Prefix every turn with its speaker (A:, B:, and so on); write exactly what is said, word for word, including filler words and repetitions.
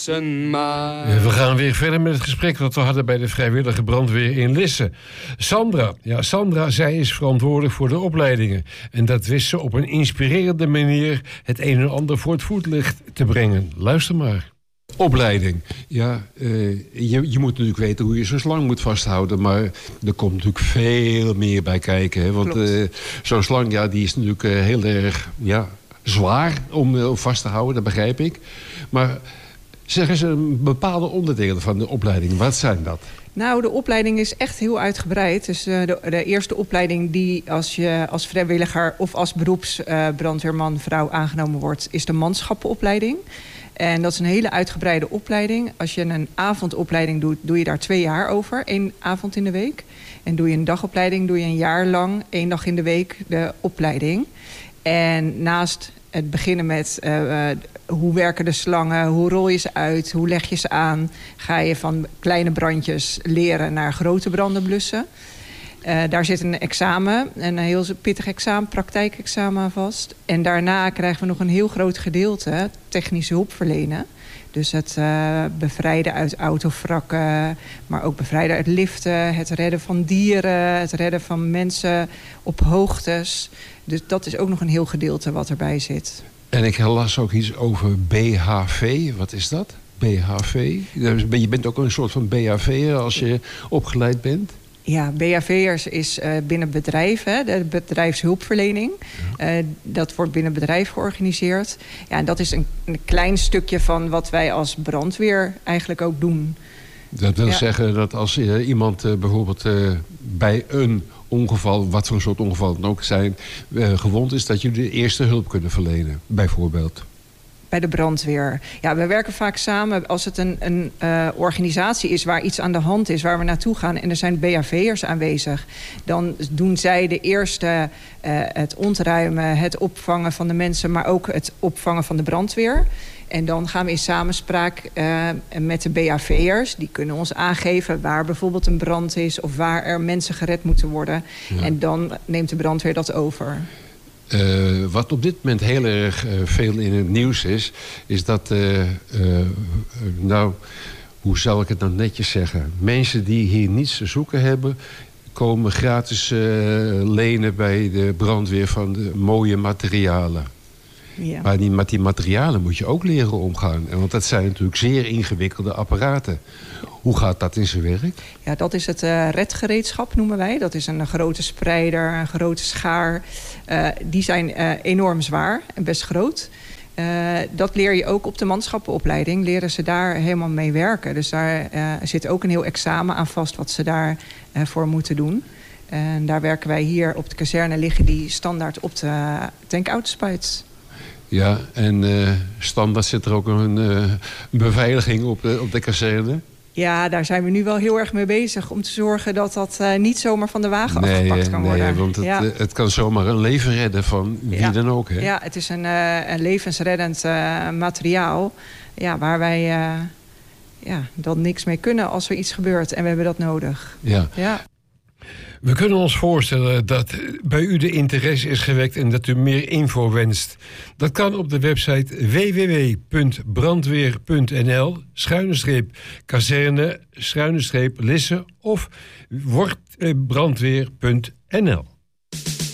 A: dansen maar.
B: We gaan weer verder met het gesprek dat we hadden bij de vrijwillige brandweer in Lisse. Sandra, ja, Sandra, zij is verantwoordelijk voor de opleidingen. En dat wist ze op een inspirerende manier het een en ander voor het voetlicht te brengen. Luister maar.
C: Opleiding. Ja, uh, je, je moet natuurlijk weten hoe je zo'n slang moet vasthouden. Maar er komt natuurlijk veel meer bij kijken. Hè? Want uh, zo'n slang, ja, die is natuurlijk uh, heel erg ja, zwaar om uh, vast te houden. Dat begrijp ik. Maar zeg eens een bepaalde onderdelen van de opleiding. Wat zijn dat?
D: Nou, de opleiding is echt heel uitgebreid. Dus uh, de, de eerste opleiding die als je als vrijwilliger of als beroepsbrandweerman uh, vrouw aangenomen wordt, is de manschappenopleiding. En dat is een hele uitgebreide opleiding. Als je een avondopleiding doet, doe je daar twee jaar over. Eén avond in de week. En doe je een dagopleiding, doe je een jaar lang, één dag in de week, de opleiding. En naast het beginnen met uh, uh, hoe werken de slangen, hoe rol je ze uit, hoe leg je ze aan, ga je van kleine brandjes leren naar grote branden blussen. Uh, daar zit een examen, een heel pittig examen, praktijkexamen aan vast. En daarna krijgen we nog een heel groot gedeelte technische hulp verlenen. Dus het uh, bevrijden uit autovrakken, maar ook bevrijden uit liften, het redden van dieren, het redden van mensen op hoogtes. Dus dat is ook nog een heel gedeelte wat erbij zit.
C: En ik las ook iets over B H V. Wat is dat? B H V? Je bent ook een soort van B H V'er als je opgeleid bent?
D: Ja, B H V'ers is uh, binnen bedrijven, de bedrijfshulpverlening. Ja. Uh, dat wordt binnen bedrijf georganiseerd. Ja, en dat is een, een klein stukje van wat wij als brandweer eigenlijk ook doen.
C: Dat wil
D: ja.
C: zeggen dat als uh, iemand uh, bijvoorbeeld uh, bij een ongeval, wat voor soort ongeval het ook zijn, uh, gewond is, dat jullie de eerste hulp kunnen verlenen, bijvoorbeeld.
D: Bij de brandweer. Ja, we werken vaak samen als het een, een uh, organisatie is waar iets aan de hand is, waar we naartoe gaan en er zijn B H V'ers aanwezig. Dan doen zij de eerste uh, het ontruimen, het opvangen van de mensen, maar ook het opvangen van de brandweer. En dan gaan we in samenspraak uh, met de B H V'ers. Die kunnen ons aangeven waar bijvoorbeeld een brand is of waar er mensen gered moeten worden. Ja. En dan neemt de brandweer dat over.
C: Uh, wat op dit moment heel erg uh, veel in het nieuws is, is dat, uh, uh, nou, hoe zal ik het nou netjes zeggen? Mensen die hier niets te zoeken hebben, komen gratis uh, lenen bij de brandweer van de mooie materialen. Ja. Maar die, met die materialen moet je ook leren omgaan. Want dat zijn natuurlijk zeer ingewikkelde apparaten. Hoe gaat dat in zijn werk?
D: Ja, dat is het uh, redgereedschap, noemen wij. Dat is een grote spreider, een grote schaar. Uh, die zijn uh, enorm zwaar en best groot. Uh, dat leer je ook op de manschappenopleiding. Leren ze daar helemaal mee werken. Dus daar uh, zit ook een heel examen aan vast wat ze daarvoor uh, voor moeten doen. En daar werken wij hier op de kazerne, liggen die standaard op de tankautospijts.
C: Ja, en uh, standaard zit er ook een uh, beveiliging op de, op de kazerne?
D: Ja, daar zijn we nu wel heel erg mee bezig om te zorgen dat dat uh, niet zomaar van de wagen
C: nee,
D: afgepakt kan
C: nee,
D: worden.
C: Nee, want het,
D: ja.
C: uh, het kan zomaar een leven redden van wie
D: ja.
C: dan ook. Hè?
D: Ja, het is een, uh, een levensreddend uh, materiaal ja, waar wij uh, ja, dan niks mee kunnen als er iets gebeurt. En we hebben dat nodig.
C: Ja.
D: ja.
B: We kunnen ons voorstellen dat bij u de interesse is gewekt en dat u meer info wenst. Dat kan op de website w w w punt brandweer punt n l schuine streep kazerne schuine streep Lisse of wordbrandweer punt n l.